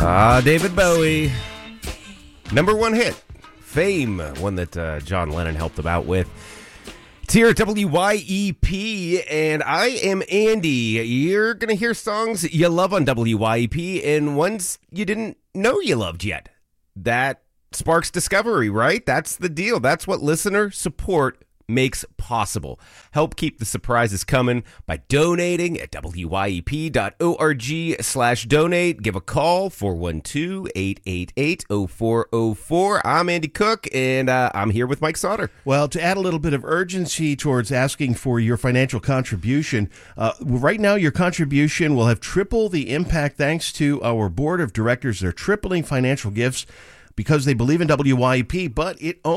David Bowie. Number one hit. Fame. One that John Lennon helped him out with. It's here at WYEP, and I am Andy. You're going to hear songs you love on WYEP and ones you didn't know you loved yet. That sparks discovery, right? That's the deal. That's what listener support makes possible. Help keep the surprises coming by donating at wyep.org/donate. Give a call, 412-888-0404. I'm Andy Cook, and I'm here with Mike Sauter. Well, to add a little bit of urgency towards asking for your financial contribution, right now your contribution will have triple the impact thanks to our board of directors. They're tripling financial gifts because they believe in WYEP, but it